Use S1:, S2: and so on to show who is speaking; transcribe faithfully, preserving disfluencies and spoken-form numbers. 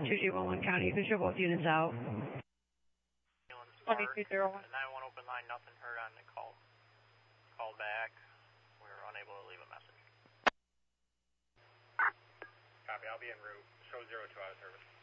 S1: two G one one County, you can show both units out.
S2: twenty-two zero one.
S3: nine one open line, nothing heard on the call. Call back. We were unable to leave a message.
S4: Copy, I'll be en route. Show zero two out of service.